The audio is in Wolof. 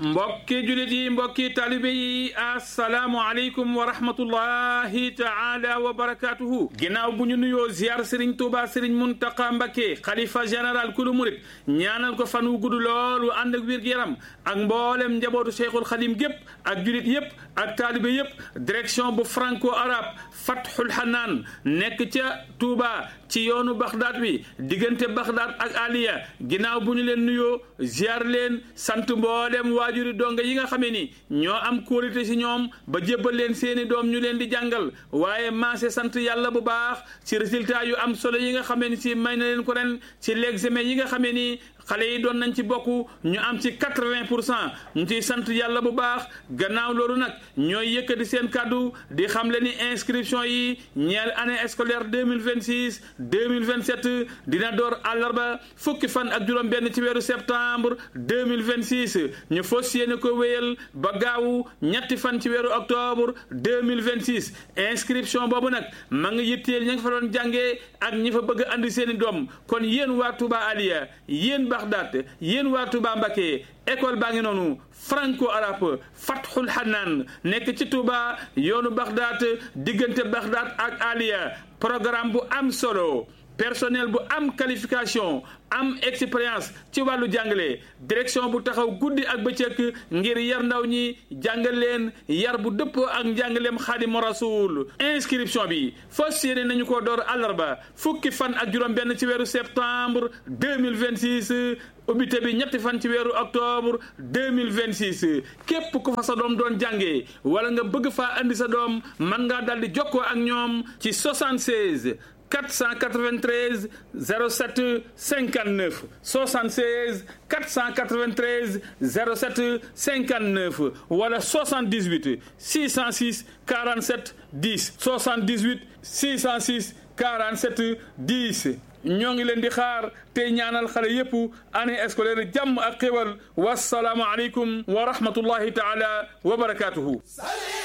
mbokki julit yi mbokki talibe yi assalaamu aleykum wa rahmatullahi taala wa barakatuhu ginnaaw bu ñu nuyoo ziar Serigne Touba Serigne Mountakha Mbacké xalifa général kulu murit ñaanal ko fan wu gudd lool wu ànd ak wér-gu-yaram ak mboolem njabootu Cheikhul Khadim gépp ak julit yépp ak talibe yépp direction bu franco arabe Fathul Hanaan nekk ca Touba ci yoonu Bagdad bi diggante Bagdad ak Aliya ginnaaw bu ñu leen nuyoo ziar leen sant mboolem waajuri donga yi nga xamee ni ñoo am kóolite ci ñoom ba jébbal leen seeni doom ñu leen di jàngal waaye maase sant yàlla bu baax ci résultat yu am solo yi nga xamee ni ci may na leen ko ren ci l'examen yi nga xamee ni xale yi doon nañ ci bokk ñu am ci 80% ñu ciy sant yàlla bu baax gannaaw loolu nag ñooy yëkkati seen kàddu di xam le ni inscription yi ñeel année scolaire 2026 2027 dina door àllarba fukki fan ak juróom benn ci weeru septembre 2026 ñu fas yéene ko wéyal ba gaawu ñetti fan ci weeru octobre 2026 inscription boobu nag ma ngi yitteel ña nga fa doon jàngee ak ñi fa bëgg andi seeni doom kon yéen waa Touba Aliya yéen Bagdad yéen waa Touba Mbacké école baa ngi noonu franco arabe Fathul Hanaan nekk ci Touba yoonu Bagdad diggante Bagdad ak Aliya programme bu am solo personnel bu am qualification am expérience ci wàllu jàngale direction bu taxaw guddi ak bëccëg ngir yar ndaw ñi jàngal leen yar bu dëppoo ak njàngaleem Xaadimu Rasuul inscription bi fas yéene nañu ko door àllarba fukki fan ak juróom benn ci weeru septembre 2026 ubbite bi ñetti fan ci weeru octobre 2026 képp ku fa sa doom doon jàngee wala nga bëgg faa andi sa doom mën ngaa daldi jokkoo ak ñoom ci 76 493 07 59 76 493 07 59 wala 78 606 47 10 78 606 47 10 ñoo ngi leen di xaar tey ñaanal xale yépp année scolaire jàmm ak xéwal wassalaamu aleykum wa rahmatullahi taala wa barakatuhu